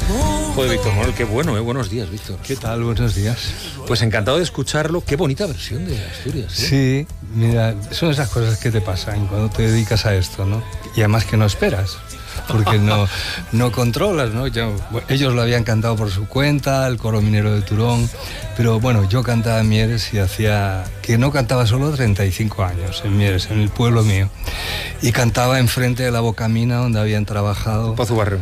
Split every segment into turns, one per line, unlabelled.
Joder, Víctor Manuel, qué bueno, Buenos días, Víctor.
¿Qué tal? Buenos días.
Pues encantado de escucharlo. Qué bonita versión de Asturias.
Sí, mira, son esas cosas que te pasan cuando te dedicas a esto, ¿no? Y además que no esperas, porque no controlas, ¿no? Ellos lo habían cantado por su cuenta, el Coro Minero de Turón, pero bueno, yo cantaba en Mieres y hacía que no cantaba solo 35 años en Mieres, en el pueblo mío, y cantaba enfrente de la Bocamina donde habían trabajado
Pozo Barrio.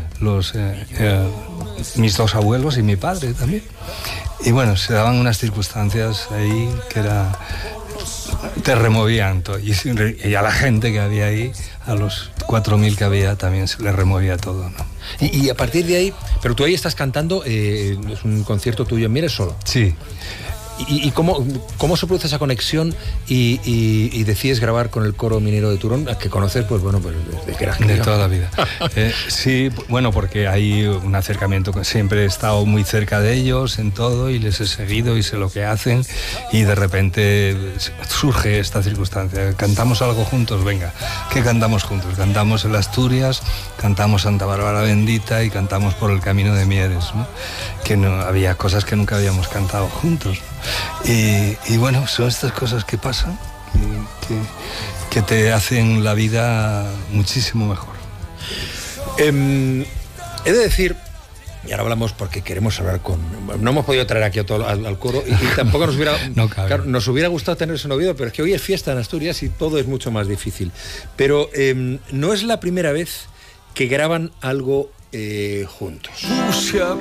Mis dos abuelos y mi padre también. Y bueno, se daban unas circunstancias ahí que te removían todo. Y a la gente que había ahí, a los 4.000 que había, también se le removía todo, ¿no?
Y a partir de ahí, pero tú ahí estás cantando, es un concierto tuyo en Mieres solo.
Sí.
¿Y cómo se produce esa conexión y decides grabar con el Coro Minero de Turón, que conoces, pues bueno, pues desde que eras
de toda la vida? Sí, bueno, porque hay un acercamiento, siempre he estado muy cerca de ellos en todo y les he seguido y sé lo que hacen, y de repente surge esta circunstancia. ¿Cantamos algo juntos? Venga, ¿qué cantamos juntos? Cantamos el Asturias, cantamos Santa Bárbara Bendita y cantamos Por el Camino de Mieres, ¿no? Que no había cosas que nunca habíamos cantado juntos. Y bueno, son estas cosas que pasan que te hacen la vida muchísimo mejor.
He de decir, y ahora hablamos porque queremos hablar no hemos podido traer aquí al coro y tampoco nos hubiera, claro, nos hubiera gustado tenerse en Oviedo, pero es que hoy es fiesta en Asturias y todo es mucho más difícil. Pero no es la primera vez que graban algo juntos.
Rusia